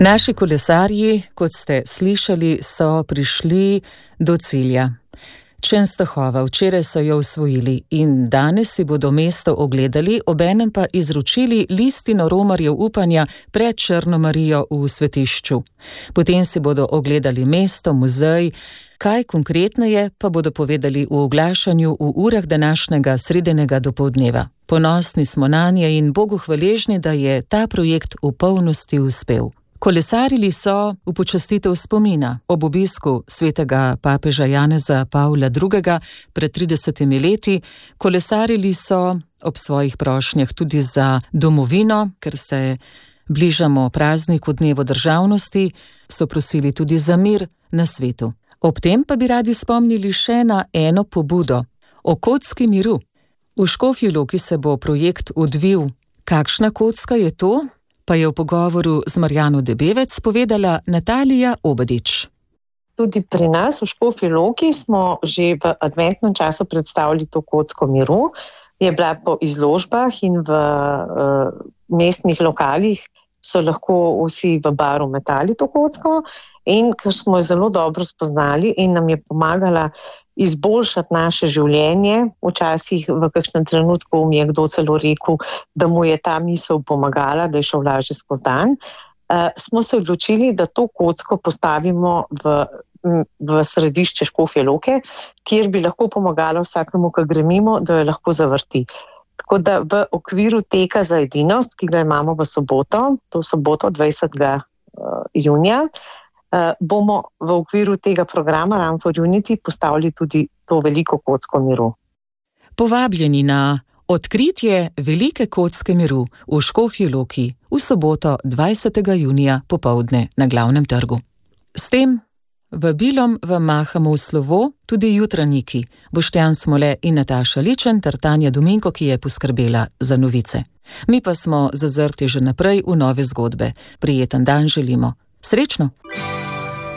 Naši kolesarji, kot ste slišali, so prišli do cilja. Čenstohova, včeraj so jo osvojili in danes si bodo mesto ogledali, obenem pa izročili listino romarjev upanja pred Črno Marijo v svetišču. Potem si bodo ogledali mesto, muzej, kaj konkretneje pa bodo povedali v oglašanju v urah današnjega sredinega dopoldneva. Ponosni smo nanje in Bogu hvaležni, da je ta projekt v polnosti uspel. Kolesarili so v počastitev spomina ob obisku svetega papeža Janeza Pavla II. Pred 30 leti. Kolesarili so ob svojih prošnjah tudi za domovino, ker se bližamo prazniku dnevu državnosti, so prosili tudi za mir na svetu. Ob tem pa bi radi spomnili še na eno pobudo, o kocki miru. V Škofji Loki se bo projekt odvil. Kakšna kocka je to? Pa je v pogovoru z Marjano Debevec povedala Natalija Obadič. Tudi pri nas v Škofji Loki smo že v adventnem času predstavili to kocko miru. Je bila po izložbah in v mestnih lokalih so lahko vsi v baru metali to kocko in ker smo jo zelo dobro spoznali in nam je pomagala izboljšati naše življenje. Včasih v kakšnem trenutku mi je kdo celo rekel, da mu je ta misel pomagala, da je šel lažje skozi dan. Smo se odločili, da to kocko postavimo v središče Škofje Loke, kjer bi lahko pomagalo vsakemu, ki gre mimo, da jo lahko zavrti. Tako da v okviru teka za edinost, ki ga imamo v soboto, to soboto 20. junija, bomo v okviru tega programa Run for Unity postavili tudi to veliko kocko miru. Povabljeni na odkritje velike kocke miru v Škofji Loki v soboto 20. junija popoldne na Glavnem trgu. S tem vabilom vam mahamo v slovo tudi jutranjiki Boštjan Smole in Nataša Ličen ter Tanja Dominko, ki je poskrbela za novice. Mi pa smo zazrti že naprej v nove zgodbe. Prijeten dan želimo. Srečno!